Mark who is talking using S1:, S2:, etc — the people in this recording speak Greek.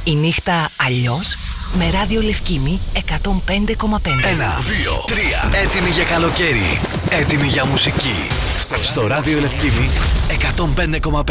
S1: Η νύχτα αλλιώς με ράδιο Λευκήμη 105,5.
S2: 1, 2, 3. Έτοιμοι για καλοκαίρι. Έτοιμοι για μουσική. Στο ράδιο Λευκήμη 105,5.